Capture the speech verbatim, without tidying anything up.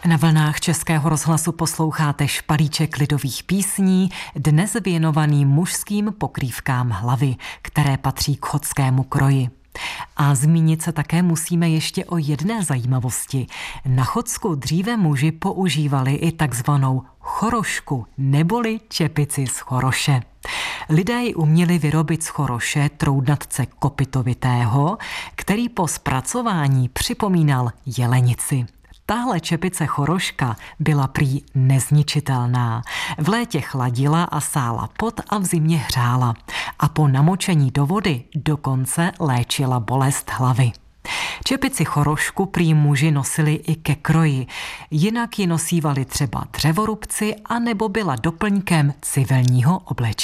Na vlnách Českého rozhlasu posloucháte špalíček lidových písní, dnes věnovaný mužským pokrývkám hlavy, které patří k chotskému kroji. A zmínit se také musíme ještě o jedné zajímavosti. Na Chotsku dříve muži používali i takzvanou chorošku, neboli čepici z choroše. Lidé ji uměli vyrobit z choroše troudnatce kopitovitého, který po zpracování připomínal jelenici. Tahle čepice choroška byla prý nezničitelná. V létě chladila a sála pot a v zimě hřála. A po namočení do vody dokonce léčila bolest hlavy. Čepici chorošku prý muži nosili i ke kroji. Jinak ji nosívali třeba dřevorubci, anebo byla doplňkem civilního oblečení.